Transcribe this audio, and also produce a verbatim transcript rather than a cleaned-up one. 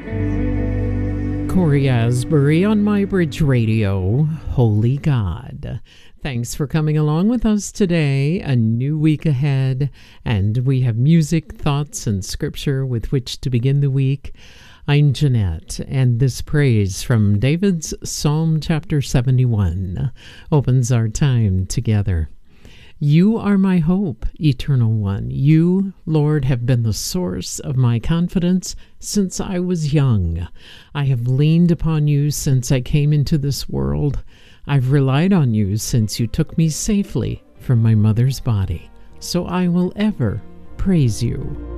Corey Asbury on MyBridge Radio, Holy God. Thanks for coming along with us today. A new week ahead, and we have music, thoughts, and scripture with which to begin the week. I'm Jeanette, and this praise from David's Psalm chapter seventy-one opens our time together. You are my hope, Eternal One. You, Lord, have been the source of my confidence since I was young. I have leaned upon you since I came into this world. I've relied on you since you took me safely from my mother's body. So I will ever praise you.